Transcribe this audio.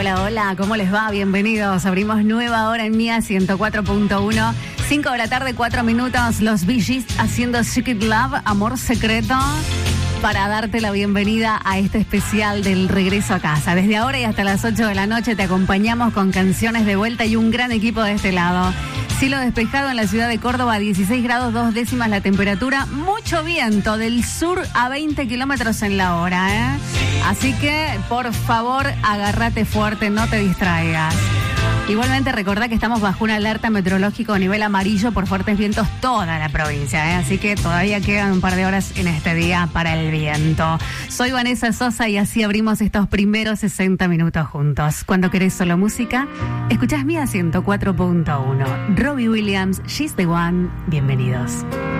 Hola, hola, ¿cómo les va? Bienvenidos. Abrimos nueva hora en Mía 104.1. 5 de la tarde, 4 minutos. Los Bee Gees haciendo Secret Love, amor secreto, para darte la bienvenida a este especial del regreso a casa. Desde ahora y hasta las 8 de la noche te acompañamos con canciones de vuelta y un gran equipo de este lado. Cielo despejado en la ciudad de Córdoba, 16 grados 2 décimas la temperatura, mucho viento del sur a 20 kilómetros en la hora, ¿eh? Así que, por favor, agárrate fuerte, no te distraigas. Igualmente recordá que estamos bajo una alerta meteorológica a nivel amarillo por fuertes vientos toda la provincia, ¿eh? Así que todavía quedan un par de horas en este día para el viento. Soy Vanessa Sosa y así abrimos estos primeros 60 minutos juntos. Cuando querés solo música, escuchás Mía 104.1. Robbie Williams, She's the One. Bienvenidos.